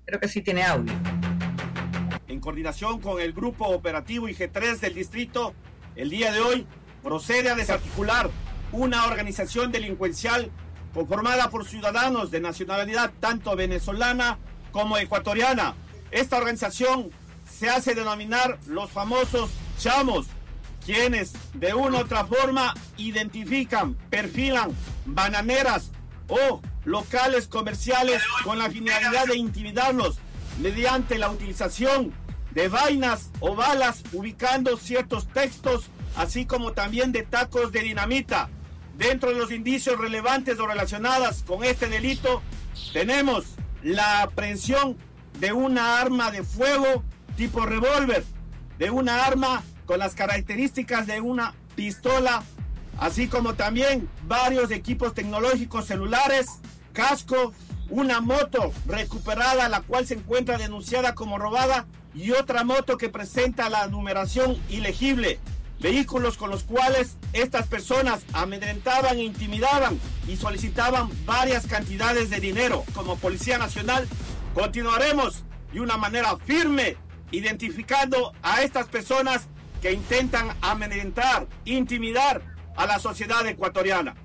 Creo que sí tiene audio. En coordinación con el Grupo Operativo IG3 del distrito, el día de hoy procede a desarticular una organización delincuencial conformada por ciudadanos de nacionalidad tanto venezolana como ecuatoriana. Esta organización se hace denominar los famosos chamos, quienes de una u otra forma identifican, perfilan bananeras o locales comerciales con la finalidad de intimidarlos mediante la utilización de vainas o balas, ubicando ciertos textos, así como también de tacos de dinamita. Dentro de los indicios relevantes o relacionadas con este delito, tenemos la aprehensión de una arma de fuego tipo revólver, de una arma con las características de una pistola, así como también varios equipos tecnológicos celulares, casco, una moto recuperada, la cual se encuentra denunciada como robada, y otra moto que presenta la numeración ilegible. Vehículos con los cuales estas personas amedrentaban e intimidaban y solicitaban varias cantidades de dinero. Como Policía Nacional continuaremos de una manera firme identificando a estas personas que intentan amedrentar, intimidar a la sociedad ecuatoriana.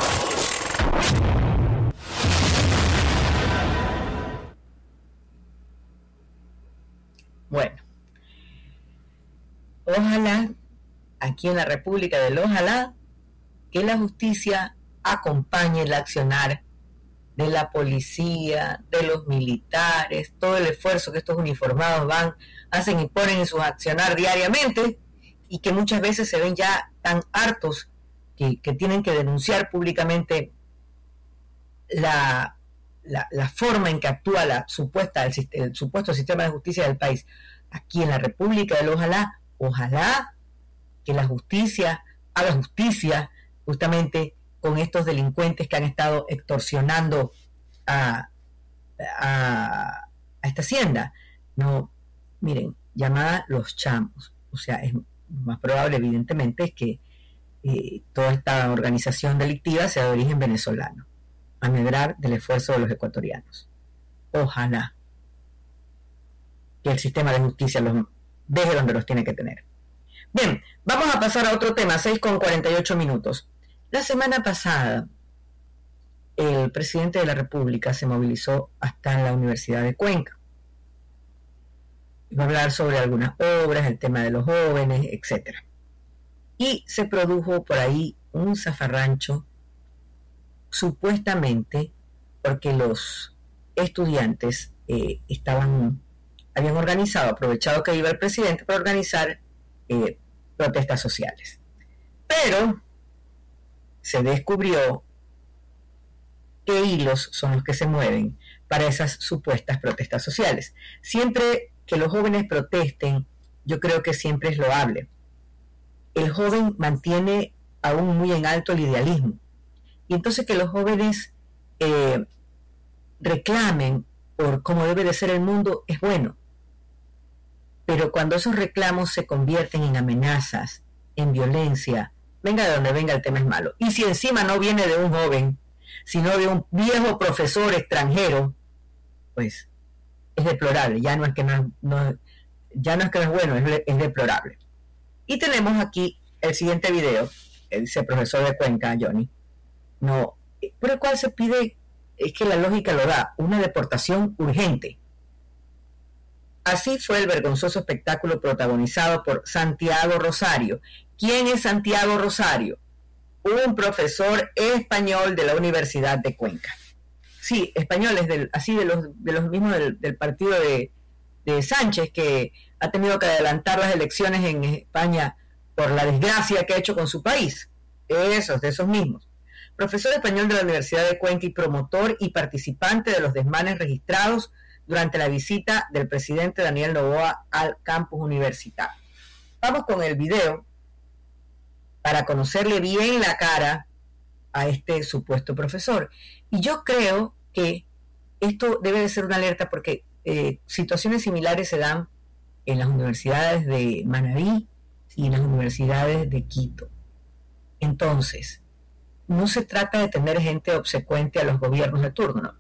Bueno, ojalá, aquí en la República del Ojalá, que la justicia acompañe el accionar de la policía, de los militares, todo el esfuerzo que estos uniformados hacen y ponen en su accionar diariamente, y que muchas veces se ven ya tan hartos que tienen que denunciar públicamente la forma en que actúa el supuesto sistema de justicia del país. Aquí en la República del ojalá que la justicia haga justicia justamente con estos delincuentes que han estado extorsionando a esta hacienda. No, miren, llamada los chamos. O sea, es más probable, evidentemente, es que toda esta organización delictiva sea de origen venezolano, a medrar del esfuerzo de los ecuatorianos. Ojalá que el sistema de justicia los deje donde los tiene que tener. Bien, vamos a pasar a otro tema, 6:48. La semana pasada, el presidente de la República se movilizó hasta en la Universidad de Cuenca. Va a hablar sobre algunas obras, el tema de los jóvenes, etc. Y se produjo por ahí un zafarrancho, supuestamente porque los estudiantes habían organizado, aprovechado que iba el presidente para organizar protestas sociales. Pero se descubrió qué hilos son los que se mueven para esas supuestas protestas sociales. Siempre que los jóvenes protesten, yo creo que siempre es loable. El joven mantiene aún muy en alto el idealismo. Y entonces que los jóvenes reclamen por cómo debe de ser el mundo es bueno. Pero cuando esos reclamos se convierten en amenazas, en violencia, venga de donde venga, el tema es malo. Y si encima no viene de un joven, sino de un viejo profesor extranjero, pues es deplorable. Ya no es que no es bueno, es deplorable. Y tenemos aquí el siguiente video, dice el profesor de Cuenca, Johnny, por el cual se pide, es que la lógica lo da, una deportación urgente. Así fue el vergonzoso espectáculo protagonizado por Santiago Rosario. ¿Quién es Santiago Rosario? Un profesor español de la Universidad de Cuenca. Sí, español, es de los mismos del partido de Sánchez, que ha tenido que adelantar las elecciones en España por la desgracia que ha hecho con su país. De esos mismos. Profesor español de la Universidad de Cuenca y promotor y participante de los desmanes registrados durante la visita del presidente Daniel Noboa al campus universitario. Vamos con el video para conocerle bien la cara a este supuesto profesor. Y yo creo que esto debe de ser una alerta porque situaciones similares se dan en las universidades de Manabí y en las universidades de Quito. Entonces, no se trata de tener gente obsecuente a los gobiernos de turno, no.